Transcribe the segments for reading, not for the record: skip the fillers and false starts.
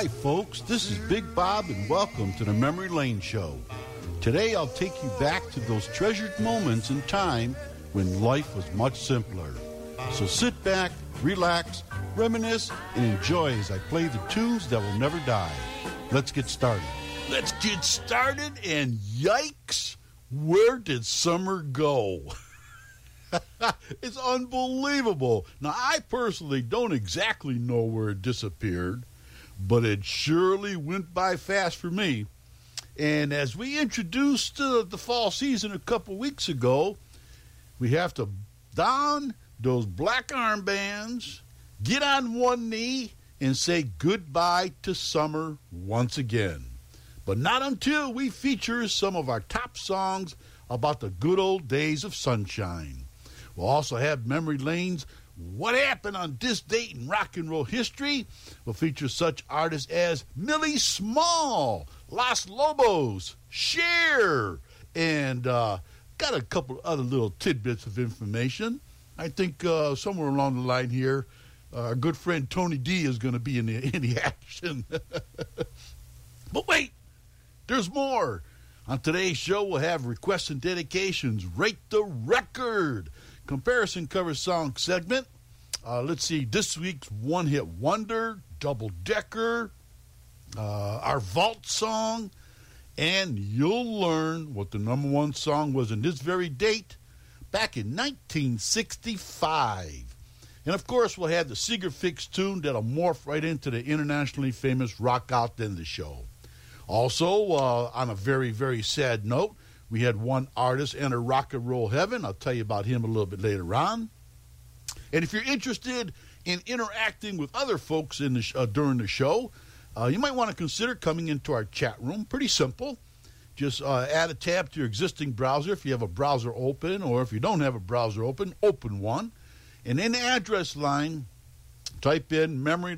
Hi, folks. This is Big Bob, and welcome to the Memory Lane Show. Today, I'll take you back to those treasured moments in time when life was much simpler. So sit back, relax, reminisce, and enjoy as I play the tunes that will never die. Let's get started. Let's get started, and yikes, where did summer go? It's unbelievable. Now, I personally don't exactly know where it disappeared, but it surely went by fast for me. And as we introduced the fall season a couple weeks ago, we have to don those black armbands, get on one knee, and say goodbye to summer once again. But not until we feature some of our top songs about the good old days of sunshine. We'll also have Memory Lane's What Happened on This Date in Rock and Roll History. We'll feature such artists as Millie Small, Los Lobos, Cher, and got a couple other little tidbits of information. I think somewhere along the line here, our good friend Tony D is going to be in the action. But wait, there's more. On today's show, we'll have requests and dedications, Rate the Record, comparison cover song segment. Let's see, this week's One Hit Wonder, Double Decker, our Vault song, and you'll learn what the number one song was in this very date back in 1965. And of course, we'll have the Seeger Fix tune that'll morph right into the internationally famous Rock Out Then the Show. Also, on a very, very sad note, we had one artist enter rock and roll heaven. I'll tell you about him a little bit later on. And if you're interested in interacting with other folks in the during the show, you might want to consider coming into our chat room. Pretty simple. Just add a tab to your existing browser if you have a browser open, or if you don't have a browser open, open one. And in the address line, type in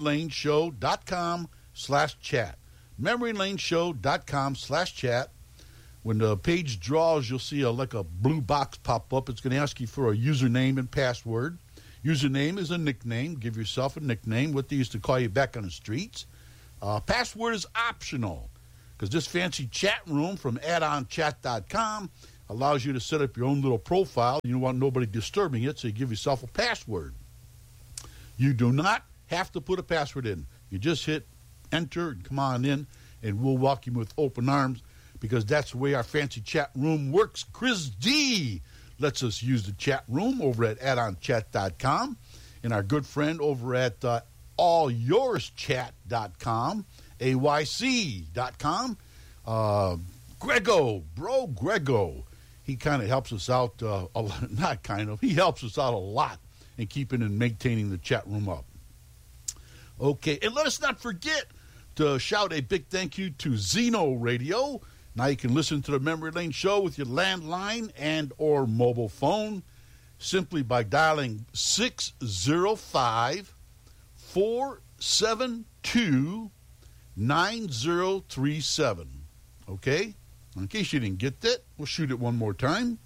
memorylaneshow.com/chat. memorylaneshow.com/chat. When the page draws, you'll see like a blue box pop up. It's going to ask you for a username and password. Username is a nickname. Give yourself a nickname, what they used to call you back on the streets. Password is optional, because this fancy chat room from addonchat.com allows you to set up your own little profile. You don't want nobody disturbing it, so you give yourself a password. You do not have to put a password in. You just hit enter and come on in, and we'll welcome you with open arms, because that's the way our fancy chat room works. Chris D lets us use the chat room over at addonchat.com, and our good friend over at alyourschat.com, ayc.com, Grego, he kind of helps us out, he helps us out a lot in keeping and maintaining the chat room up. Okay, and let us not forget to shout a big thank you to Zeno Radio. Now you can listen to the Memory Lane Show with your landline and or mobile phone simply by dialing 605-472-9037. Okay? In case you didn't get that, we'll shoot it one more time.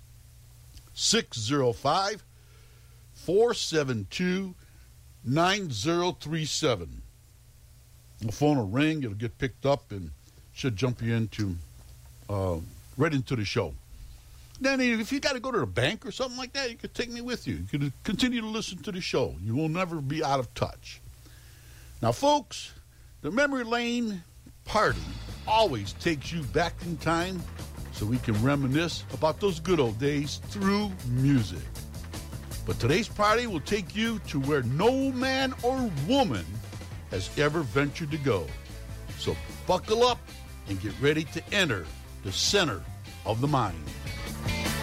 605-472-9037. The phone will ring, it'll get picked up, and should jump you into right into the show. Then if you got to go to the bank or something like that, you could take me with you. You could continue to listen to the show. You will never be out of touch. Now, folks, the Memory Lane party always takes you back in time so we can reminisce about those good old days through music. But today's party will take you to where no man or woman has ever ventured to go. So buckle up and get ready to enter the center of the mind.